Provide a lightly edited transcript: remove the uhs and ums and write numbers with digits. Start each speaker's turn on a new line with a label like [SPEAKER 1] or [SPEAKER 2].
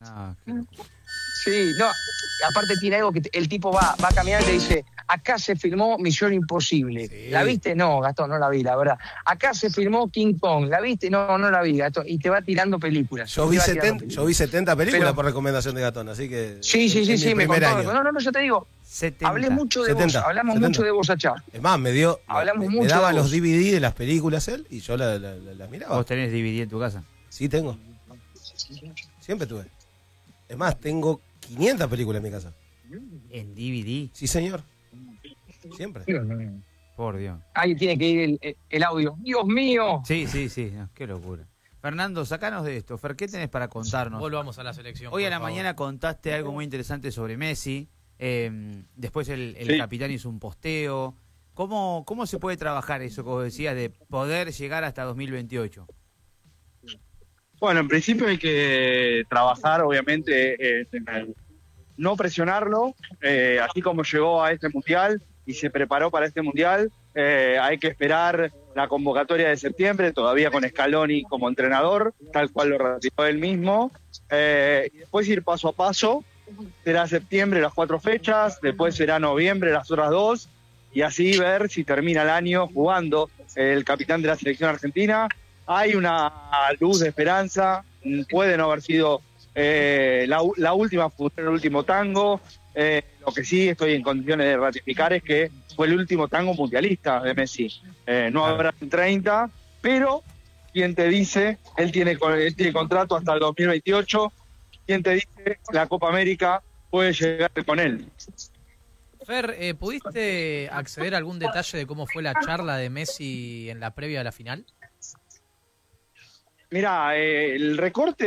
[SPEAKER 1] Ah, qué locura.
[SPEAKER 2] Sí, no, aparte tiene algo que el tipo va caminando y te dice, acá se filmó Misión Imposible.
[SPEAKER 3] Sí.
[SPEAKER 2] ¿La viste? No, Gastón, no la vi, la verdad. Acá se filmó King Kong. ¿La viste? No, no la vi, Gastón. Y te va tirando películas.
[SPEAKER 3] Yo vi 70 películas por recomendación de Gatón, así que...
[SPEAKER 2] Sí, me contó. No, yo te digo,
[SPEAKER 1] 70.
[SPEAKER 2] hablé mucho de
[SPEAKER 3] 70,
[SPEAKER 2] vos, hablamos
[SPEAKER 3] 70.
[SPEAKER 2] mucho de vos allá.
[SPEAKER 3] Es más, me
[SPEAKER 2] Hablamos mucho
[SPEAKER 3] daba
[SPEAKER 2] de
[SPEAKER 3] los
[SPEAKER 2] vos.
[SPEAKER 3] DVD de las películas él y yo las miraba.
[SPEAKER 1] ¿Vos tenés DVD en tu casa?
[SPEAKER 3] Sí, tengo. Siempre tuve. Es más, tengo 500 películas en mi casa.
[SPEAKER 1] ¿En DVD?
[SPEAKER 3] Sí, señor. Siempre.
[SPEAKER 1] Por Dios.
[SPEAKER 2] Ahí tiene que ir el audio. ¡Dios mío!
[SPEAKER 1] Sí, no, qué locura. Fernando, sacanos de esto. Fer, ¿qué tenés para contarnos?
[SPEAKER 4] Volvamos a la selección.
[SPEAKER 1] Hoy a la
[SPEAKER 4] por favor.
[SPEAKER 1] mañana contaste algo muy interesante sobre Messi. Después el capitán hizo un posteo. ¿Cómo se puede trabajar eso que vos decías de poder llegar hasta 2028?
[SPEAKER 5] Bueno, en principio hay que trabajar, obviamente, no presionarlo, así como llegó a este mundial y se preparó para este mundial. Hay que esperar la convocatoria de septiembre, todavía con Scaloni como entrenador, tal cual lo ratificó él mismo. Y después ir paso a paso. Será septiembre las 4 fechas, después será noviembre las otras 2, y así ver si termina el año jugando el capitán de la selección argentina. Hay una luz de esperanza, puede no haber sido la última función, el último tango. Lo que sí estoy en condiciones de ratificar es que fue el último tango mundialista de Messi. No habrá 30, pero ¿quién te dice? Él tiene contrato hasta el 2028. ¿Quién te dice la Copa América puede llegar con él?
[SPEAKER 4] Fer, ¿pudiste acceder a algún detalle de cómo fue la charla de Messi en la previa de la final?
[SPEAKER 5] Mirá, el recorte